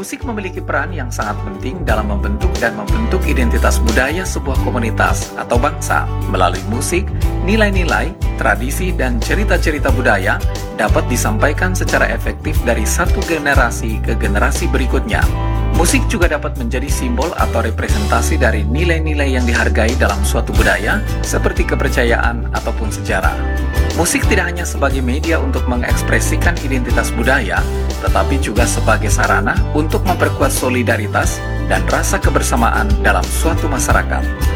Musik memiliki peran yang sangat penting dalam membentuk dan membentuk identitas budaya sebuah komunitas atau bangsa. Melalui musik, nilai-nilai, tradisi, dan cerita-cerita budaya dapat disampaikan secara efektif dari satu generasi ke generasi berikutnya. Musik juga dapat menjadi simbol atau representasi dari nilai-nilai yang dihargai dalam suatu budaya, seperti kepercayaan ataupun sejarah. Musik tidak hanya sebagai media untuk mengekspresikan identitas budaya, tetapi juga sebagai sarana untuk memperkuat solidaritas dan rasa kebersamaan dalam suatu masyarakat.